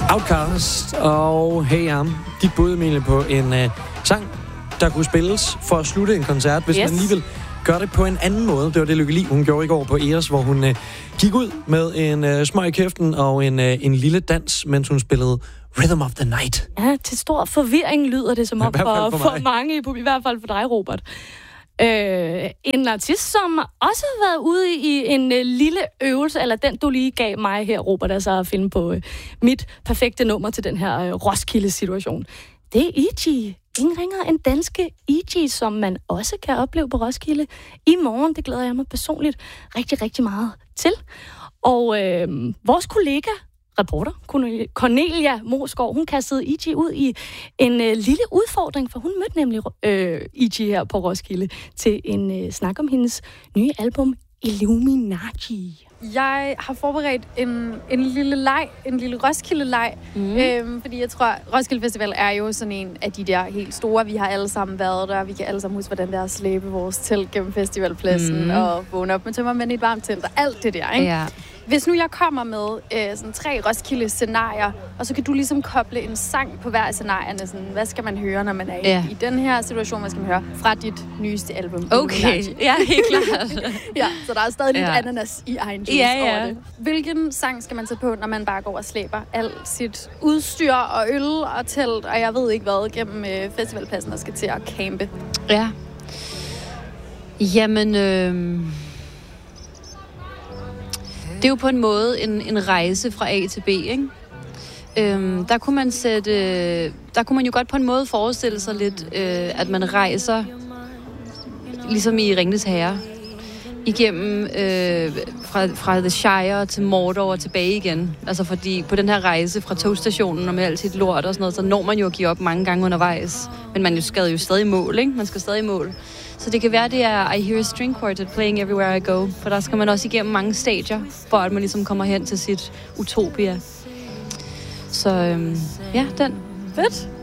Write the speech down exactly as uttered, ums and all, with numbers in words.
Outcast og Hey Arm, de bød Emilie på en uh, sang, der kunne spilles for at slutte en koncert, hvis yes. man lige vil gøre det på en anden måde. Det var det Lykke Li, hun gjorde i går på Eos, hvor hun uh, gik ud med en uh, smøg i kæften og en, uh, en lille dans, mens hun spillede Rhythm of the Night. Ja, til stor forvirring lyder det som om for, for, for mange, i hvert fald for dig, Robert. Øh, en artist, som også har været ude i en øh, lille øvelse, eller den, du lige gav mig her, Robert, altså at finde på øh, mit perfekte nummer til den her øh, Roskilde-situation. Det er E G. Ingen ringer en danske E G, som man også kan opleve på Roskilde i morgen. Det glæder jeg mig personligt rigtig, rigtig meget til. Og øh, vores kollega, reporter Cornelia Moskov, hun kastede E G ud i en øh, lille udfordring, for hun mødte nemlig øh, E G her på Roskilde til en øh, snak om hendes nye album Illuminati. Jeg har forberedt en, en lille leg, en lille Roskilde-leg, mm. øhm, fordi jeg tror, Roskilde Festival er jo sådan en af de der helt store. Vi har alle sammen været der, vi kan alle sammen huske, hvordan det er at slæbe vores telt gennem festivalpladsen mm. og vågne op med tømmermænd i et varmt telt og alt det der, ikke? Ja. Hvis nu jeg kommer med øh, sådan tre Roskilde-scenarier, og så kan du ligesom koble en sang på hver af scenarierne. Sådan, hvad skal man høre, når man er ja. i, i den her situation? Hvad skal man høre fra dit nyeste album? Okay, ja, helt klart. Ja, så der er stadig lidt ja. ananas i egen juice ja, ja. over det. Hvilken sang skal man tage på, når man bare går og slæber alt sit udstyr og øl og telt, og jeg ved ikke hvad, gennem øh, festivalpladsen, der skal til at campe? Ja. Jamen... Øh... Det er jo på en måde en, en rejse fra A til B, ikke? Øhm, der kunne man sætte, der kunne man jo godt på en måde forestille sig lidt, øh, at man rejser, ligesom i Ringenes Herre, igennem øh, fra, fra The Shire til Mordor og tilbage igen. Altså fordi på den her rejse fra togstationen og med alt sit lort og sådan noget, så når man jo at give op mange gange undervejs. Men man skal jo stadig i mål, ikke? Man skal stadig i mål. Så det kan være, det er I Hear a String Quartet Playing Everywhere I Go. For der skal man også igennem mange stadier, for at man ligesom kommer hen til sit utopia. Så øhm, ja, den. Fedt.